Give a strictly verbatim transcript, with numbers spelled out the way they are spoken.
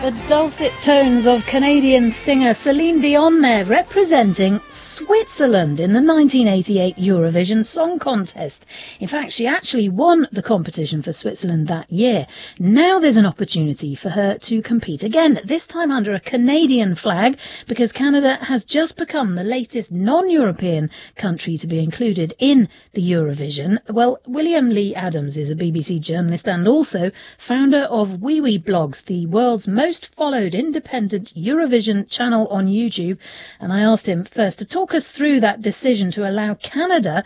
The dulcet tones of Canadian singer Celine Dion there, representing Switzerland in the nineteen eighty-eight Eurovision Song Contest. In fact, she actually won the competition for Switzerland that year. Now there's an opportunity for her to compete again, this time under a Canadian flag, because Canada has just become the latest non-European country to be included in the Eurovision. Well, William Lee Adams is a B B C journalist and also founder of Wee Wee Blogs, the world's most most followed independent Eurovision channel on YouTube, and I asked him first to talk us through that decision to allow Canada